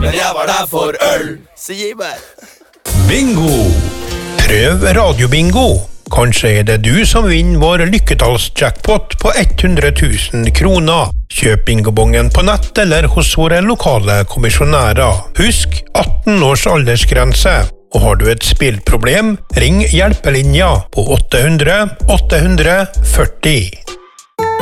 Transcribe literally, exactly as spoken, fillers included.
men jeg var der for øl. Så gi meg. Bingo! Prøv radiobingo. Kanskje er det du som vinner vår lykketallsjackpot på hundre tusen kroner. Kjøp bingobongen på nett eller hos våre lokale kommisjonærer. Husk atten års aldersgrense. Og har du et spillproblem, ring hjelpelinja på åtte hundre åtte hundre førti.